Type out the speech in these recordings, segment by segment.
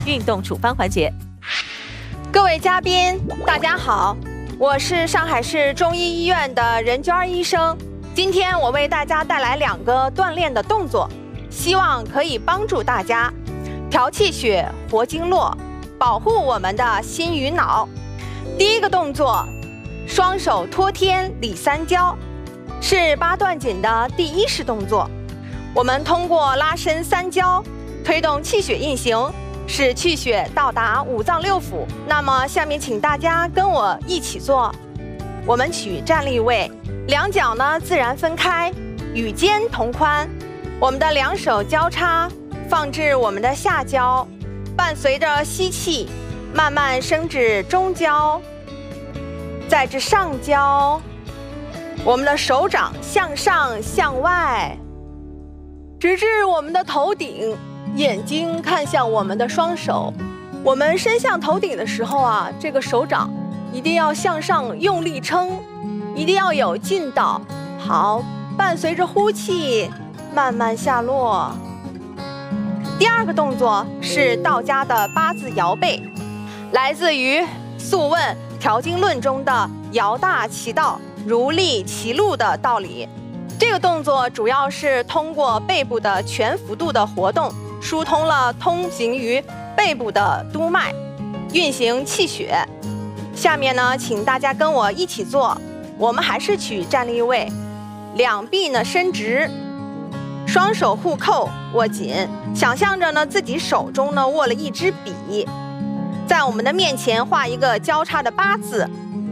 运动处方环节。 各位嘉宾，大家好，我是上海市中医医院的任娟医生。今天我为大家带来2个锻炼的动作，希望可以帮助大家调气血、活经络，保护我们的心与脑。第一个动作，双手托天理三焦，是八段锦的第1式动作。我们通过拉伸三焦，推动气血运行，使气血到达5脏6腑。那么下面请大家跟我一起做。我们取站立位，2脚呢自然分开，与肩同宽。我们的2手交叉放置我们的下焦，伴随着吸气，慢慢升至中焦，再至上焦。我们的手掌向上向外，直至我们的头顶，眼睛看向我们的双手。我们伸向头顶的时候啊，这个手掌一定要向上用力撑，一定要有劲道。好，伴随着呼气，慢慢下落。第2个动作是道家的8字摇背，来自于《素问·调经论》中的摇大其道，如立其路的道理。这个动作主要是通过背部的全幅度的活动，疏通了通行于背部的督脉，运行气血。下面呢，请大家跟我一起做。我们还是取站立位，2臂呢伸直，双手互扣握紧，想象着呢自己手中呢握了一支笔，在我们的面前画一个交叉的8字。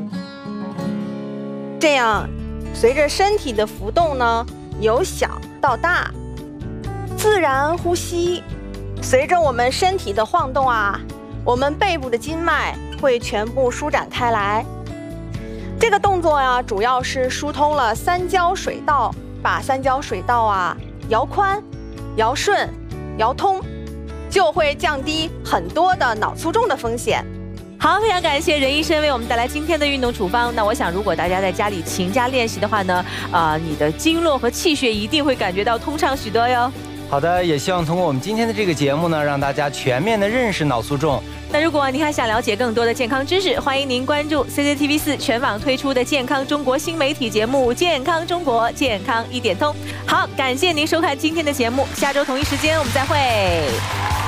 这样随着身体的浮动呢，由小到大，自然呼吸。随着我们身体的晃动啊，我们背部的经脉会全部舒展开来。这个动作呀，主要是疏通了三焦水道，把三焦水道啊摇宽、摇顺、摇通，就会降低很多的脑卒中的风险。 好，非常感谢任医生为我们带来今天的运动处方。那我想，如果大家在家里勤加练习的话呢，你的经络和气血一定会感觉到通畅许多哟。 好的，也希望通过我们今天的这个节目呢，让大家全面的认识脑卒中。 那如果您还想了解更多的健康知识，欢迎您关注 CCTV4 全网推出的健康中国新媒体节目《健康中国健康一点通》。好，感谢您收看今天的节目，下周同一时间我们再会。